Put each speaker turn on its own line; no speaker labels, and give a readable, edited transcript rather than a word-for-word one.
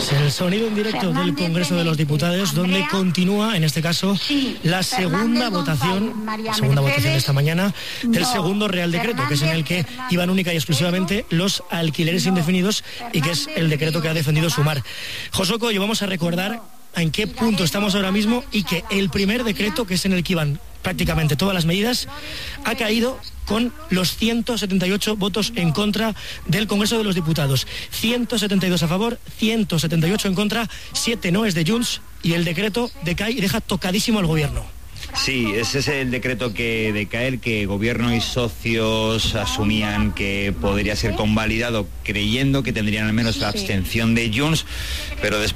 Es el sonido en directo del Congreso de los Diputados, donde continúa, en este caso, la segunda votación de esta mañana del segundo Real Decreto, que es en el que iban única y exclusivamente los alquileres indefinidos y que es el decreto que ha defendido Sumar. Josoco, y vamos a recordar en qué punto estamos ahora mismo y que el primer decreto, que es en el que iban prácticamente todas las medidas, ha caído con los 178 votos en contra del Congreso de los Diputados. 172 a favor, 178 en contra, 7 no es de Junts, y el decreto decae y deja tocadísimo al gobierno.
Sí, ese es el decreto que decae, el que gobierno y socios asumían que podría ser convalidado, creyendo que tendrían al menos la abstención de Junts, pero después